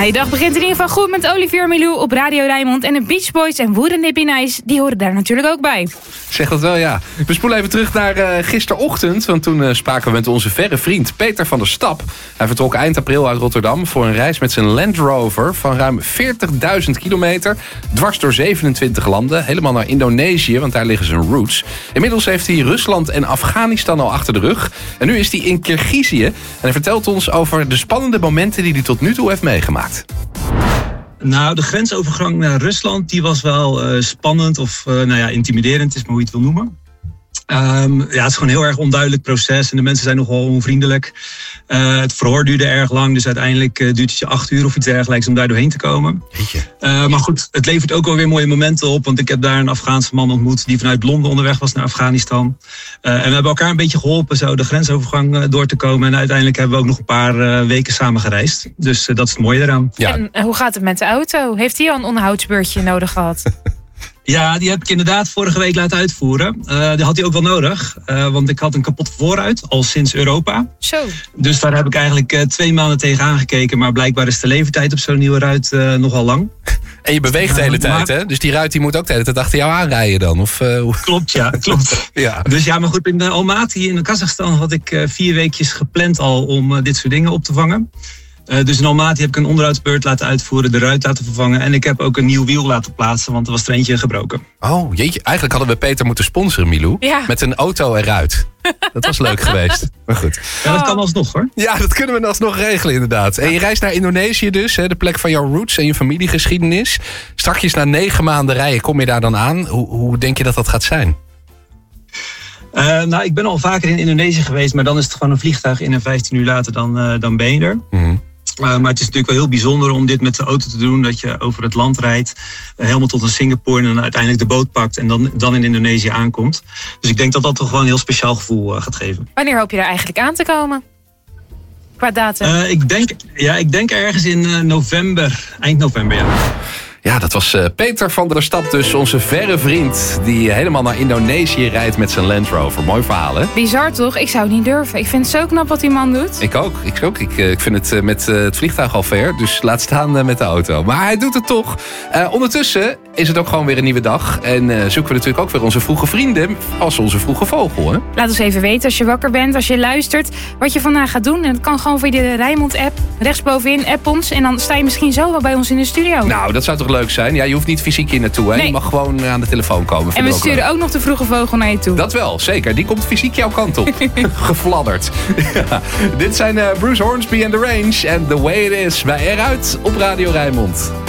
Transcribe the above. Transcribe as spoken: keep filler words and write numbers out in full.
Je dag begint in ieder geval goed met Olivier Milou op Radio Rijnmond. En de Beach Boys en Wouldn't It Be Nice, die horen daar natuurlijk ook bij. Zeg dat wel, ja. We spoelen even terug naar uh, gisterochtend. Want toen uh, spraken we met onze verre vriend Peter van der Stap. Hij vertrok eind april uit Rotterdam voor een reis met zijn Land Rover van ruim veertigduizend kilometer. Dwars door zevenentwintig landen. Helemaal naar Indonesië, want daar liggen zijn roots. Inmiddels heeft hij Rusland en Afghanistan al achter de rug. En nu is hij in Kirgizië. En hij vertelt ons over de spannende momenten die hij tot nu toe heeft meegemaakt. Nou, de grensovergang naar Rusland die was wel uh, spannend of uh, nou ja, intimiderend, is maar hoe je het wil noemen. Um, ja, het is gewoon een heel erg onduidelijk proces en de mensen zijn nogal onvriendelijk. Uh, het verhoor duurde erg lang, dus uiteindelijk uh, duurt het je acht uur of iets dergelijks om daar doorheen te komen. Uh, maar goed, het levert ook wel weer mooie momenten op, want ik heb daar een Afghaanse man ontmoet die vanuit Londen onderweg was naar Afghanistan. Uh, en we hebben elkaar een beetje geholpen zo de grensovergang uh, door te komen. En uiteindelijk hebben we ook nog een paar uh, weken samen gereisd. Dus uh, dat is het mooie eraan. Ja. En uh, hoe gaat het met de auto? Heeft hij al een onderhoudsbeurtje nodig gehad? Ja, die heb ik inderdaad vorige week laten uitvoeren. Uh, die had hij ook wel nodig. Uh, want ik had een kapotte voorruit, al sinds Europa. Zo. Dus daar heb ik eigenlijk uh, twee maanden tegen aangekeken. Maar blijkbaar is de leeftijd op zo'n nieuwe ruit uh, nogal lang. En je beweegt de hele uh, tijd, maar... hè? Dus die ruit die moet ook de hele tijd achter jou aanrijden dan? Of, uh... Klopt, ja. klopt. ja. Dus ja, maar goed, in uh, Almaty in Kazachstan had ik uh, vier weekjes gepland al om uh, dit soort dingen op te vangen. Uh, dus in Almaty heb ik een onderhoudsbeurt laten uitvoeren, de ruit laten vervangen. En ik heb ook een nieuw wiel laten plaatsen, want er was er eentje gebroken. Oh, jeetje. Eigenlijk hadden we Peter moeten sponsoren, Milou. Ja. Met een auto eruit. Dat was leuk geweest. Maar goed. Ja, dat kan alsnog, hoor. Ja, dat kunnen we alsnog regelen, inderdaad. En je reist naar Indonesië dus, hè, de plek van jouw roots en je familiegeschiedenis. Strakjes na negen maanden rijden, kom je daar dan aan? Hoe, hoe denk je dat dat gaat zijn? Uh, nou, ik ben al vaker in Indonesië geweest, maar dan is het gewoon een vliegtuig in en vijftien uur later dan, uh, dan ben je er. Mm-hmm. Uh, maar het is natuurlijk wel heel bijzonder om dit met de auto te doen. Dat je over het land rijdt, uh, helemaal tot een Singapore en dan uiteindelijk de boot pakt en dan, dan in Indonesië aankomt. Dus ik denk dat dat toch gewoon een heel speciaal gevoel uh, gaat geven. Wanneer hoop je daar eigenlijk aan te komen? Qua datum? Uh, ik, denk, ja, ik denk ergens in uh, november, eind november, ja. Ja, dat was uh, Peter van der Stap dus, onze verre vriend... die helemaal naar Indonesië rijdt met zijn Land Rover. Mooi verhaal, hè? Bizar, toch? Ik zou het niet durven. Ik vind het zo knap wat die man doet. Ik ook. Ik, ook. ik, uh, ik vind het uh, met uh, het vliegtuig al ver, dus laat staan uh, met de auto. Maar hij doet het toch. Uh, ondertussen is het ook gewoon weer een nieuwe dag. En uh, zoeken we natuurlijk ook weer onze vroege vrienden als onze vroege vogel, hè? Laat ons even weten als je wakker bent, als je luistert... wat je vandaag gaat doen. En dat kan gewoon via de Rijnmond-app. Rechtsbovenin, app ons. En dan sta je misschien zo wel bij ons in de studio. Nou, dat zou toch leuk zijn? Ja, je hoeft niet fysiek hier naartoe, hè? Nee. Je mag gewoon aan de telefoon komen. En we sturen leuk. Ook nog de vroege vogel naar je toe. Dat wel, zeker. Die komt fysiek jouw kant op. Gefladderd. Ja. Dit zijn uh, Bruce Hornsby and The Range en The Way It Is bij Eruit op Radio Rijnmond.